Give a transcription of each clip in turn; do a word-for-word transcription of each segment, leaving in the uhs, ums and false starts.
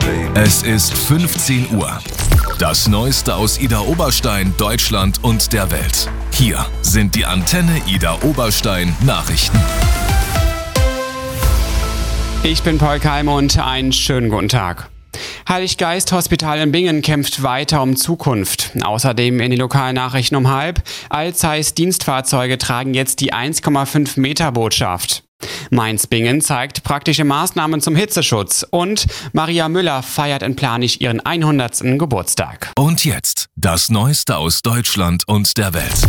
Es ist fünfzehn Uhr. Das Neueste aus Idar Oberstein, Deutschland und der Welt. Hier sind die Antenne Idar Oberstein Nachrichten. Ich bin Paul Keimer und einen schönen guten Tag. Heiliggeist Hospital in Bingen kämpft weiter um Zukunft. Außerdem in den Lokalnachrichten um halb. Alzeiss Dienstfahrzeuge tragen jetzt die eins Komma fünf Meter Botschaft. Mainz-Bingen zeigt praktische Maßnahmen zum Hitzeschutz und Maria Müller feiert in Planich ihren hundertsten Geburtstag. Und jetzt das Neueste aus Deutschland und der Welt.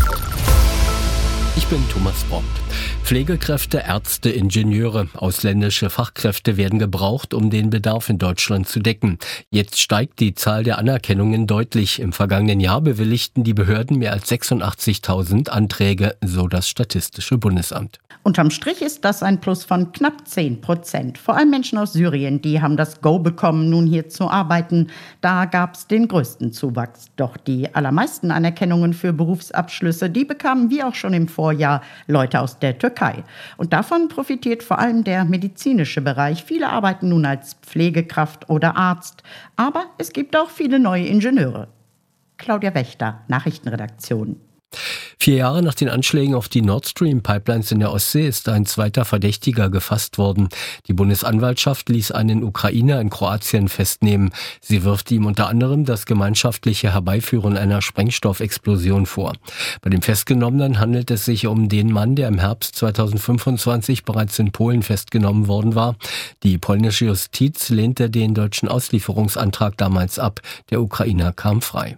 Ich bin Thomas Bond. Pflegekräfte, Ärzte, Ingenieure, ausländische Fachkräfte werden gebraucht, um den Bedarf in Deutschland zu decken. Jetzt steigt die Zahl der Anerkennungen deutlich. Im vergangenen Jahr bewilligten die Behörden mehr als sechsundachtzigtausend Anträge, so das Statistische Bundesamt. Unterm Strich ist das ein Plus von knapp zehn Prozent. Vor allem Menschen aus Syrien, die haben das Go bekommen, nun hier zu arbeiten. Da gab es den größten Zuwachs. Doch die allermeisten Anerkennungen für Berufsabschlüsse, die bekamen wie auch schon im Vorjahr Leute aus der Türkei. Und davon profitiert vor allem der medizinische Bereich. Viele arbeiten nun als Pflegekraft oder Arzt. Aber es gibt auch viele neue Ingenieure. Claudia Wächter, Nachrichtenredaktion. Vier Jahre nach den Anschlägen auf die Nord Stream Pipelines in der Ostsee ist ein zweiter Verdächtiger gefasst worden. Die Bundesanwaltschaft ließ einen Ukrainer in Kroatien festnehmen. Sie wirft ihm unter anderem das gemeinschaftliche Herbeiführen einer Sprengstoffexplosion vor. Bei dem Festgenommenen handelt es sich um den Mann, der im Herbst zweitausendfünfundzwanzig bereits in Polen festgenommen worden war. Die polnische Justiz lehnte den deutschen Auslieferungsantrag damals ab. Der Ukrainer kam frei.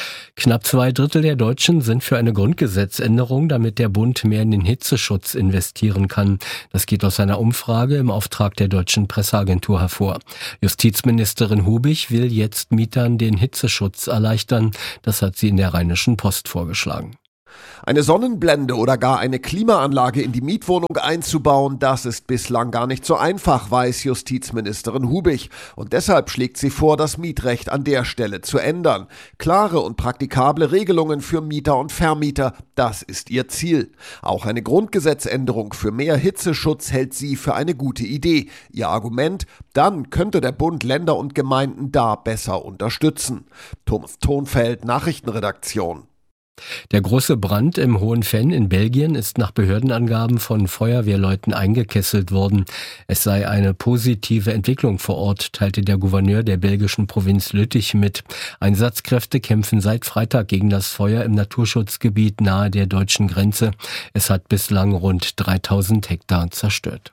Knapp zwei Drittel der Deutschen sind für eine Grundgesetzänderung, damit der Bund mehr in den Hitzeschutz investieren kann. Das geht aus einer Umfrage im Auftrag der Deutschen Presseagentur hervor. Justizministerin Hubig will jetzt Mietern den Hitzeschutz erleichtern. Das hat sie in der Rheinischen Post vorgeschlagen. Eine Sonnenblende oder gar eine Klimaanlage in die Mietwohnung einzubauen, das ist bislang gar nicht so einfach, weiß Justizministerin Hubig. Und deshalb schlägt sie vor, das Mietrecht an der Stelle zu ändern. Klare und praktikable Regelungen für Mieter und Vermieter, das ist ihr Ziel. Auch eine Grundgesetzänderung für mehr Hitzeschutz hält sie für eine gute Idee. Ihr Argument, dann könnte der Bund Länder und Gemeinden da besser unterstützen. Thomas Thonfeld, Nachrichtenredaktion. Der große Brand im Hohen Venn in Belgien ist nach Behördenangaben von Feuerwehrleuten eingekesselt worden. Es sei eine positive Entwicklung vor Ort, teilte der Gouverneur der belgischen Provinz Lüttich mit. Einsatzkräfte kämpfen seit Freitag gegen das Feuer im Naturschutzgebiet nahe der deutschen Grenze. Es hat bislang rund dreitausend Hektar zerstört.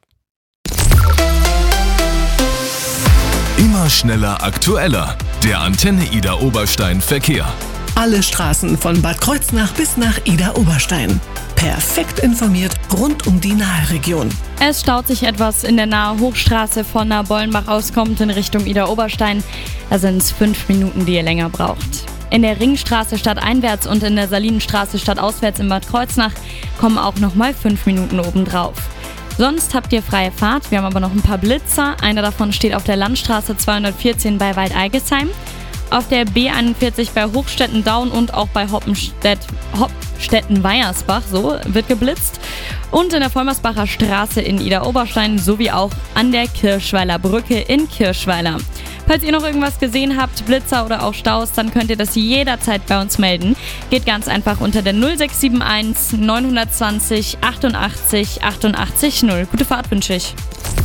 Immer schneller, aktueller. Der Antenne Idar Oberstein Verkehr. Alle Straßen von Bad Kreuznach bis nach Idar Oberstein. Perfekt informiert rund um die Nahe-Region. Es staut sich etwas in der Nahe Hochstraße von Nabollenbach aus kommt in Richtung Idar Oberstein. Da sind es fünf Minuten, die ihr länger braucht. In der Ringstraße stadteinwärts und in der Salinenstraße stadtauswärts in Bad Kreuznach kommen auch nochmal fünf Minuten obendrauf. Sonst habt ihr freie Fahrt. Wir haben aber noch ein paar Blitzer. Einer davon steht auf der Landstraße zweihundertvierzehn bei Waldeigesheim. Auf der B einundvierzig bei Hochstetten-Daun und auch bei Hoppenstedt, Hopstetten-Weiersbach, so, wird geblitzt. Und in der Vollmersbacher Straße in Idar Oberstein sowie auch an der Kirschweiler Brücke in Kirschweiler. Falls ihr noch irgendwas gesehen habt, Blitzer oder auch Staus, dann könnt ihr das jederzeit bei uns melden. Geht ganz einfach unter der null sechs sieben eins neun zwei null achtundachtzig achtundachtzig null. Gute Fahrt wünsche ich.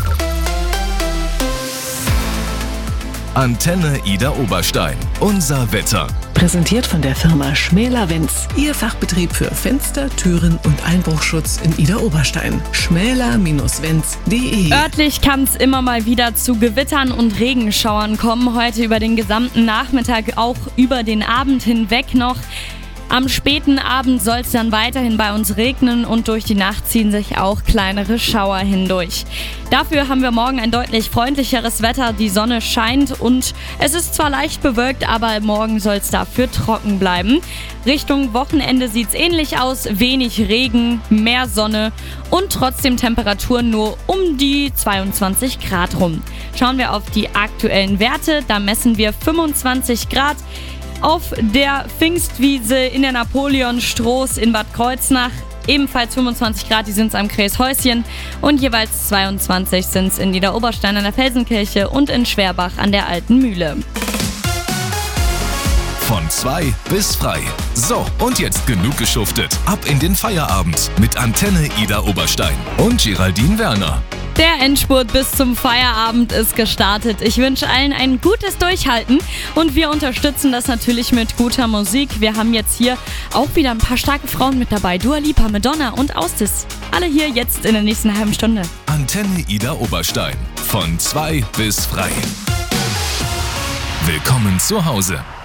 Antenne Idar Oberstein. Unser Wetter. Präsentiert von der Firma Schmäler-Wenz. Ihr Fachbetrieb für Fenster, Türen und Einbruchschutz in Idar Oberstein. schmäler Wenz punkt de. Örtlich kann es immer mal wieder zu Gewittern und Regenschauern kommen. Heute über den gesamten Nachmittag, auch über den Abend hinweg noch. Am späten Abend soll es dann weiterhin bei uns regnen und durch die Nacht ziehen sich auch kleinere Schauer hindurch. Dafür haben wir morgen ein deutlich freundlicheres Wetter, die Sonne scheint und es ist zwar leicht bewölkt, aber morgen soll es dafür trocken bleiben. Richtung Wochenende sieht es ähnlich aus, wenig Regen, mehr Sonne und trotzdem Temperaturen nur um die zweiundzwanzig Grad rum. Schauen wir auf die aktuellen Werte, da messen wir fünfundzwanzig Grad. Auf der Pfingstwiese in der Napoleonstroß in Bad Kreuznach. ebenfalls fünfundzwanzig Grad, die sind es am Kräshäuschen und jeweils zweiundzwanzig sind es in Niederoberstein an der Felsenkirche und in Schwerbach an der Alten Mühle. Von zwei bis frei. So, und jetzt genug geschuftet. Ab in den Feierabend mit Antenne Ida Oberstein und Geraldine Werner. Der Endspurt bis zum Feierabend ist gestartet. Ich wünsche allen ein gutes Durchhalten und wir unterstützen das natürlich mit guter Musik. Wir haben jetzt hier auch wieder ein paar starke Frauen mit dabei. Dua Lipa, Madonna und Austis. Alle hier jetzt in der nächsten halben Stunde. Antenne Ida Oberstein. Von zwei bis frei. Willkommen zu Hause.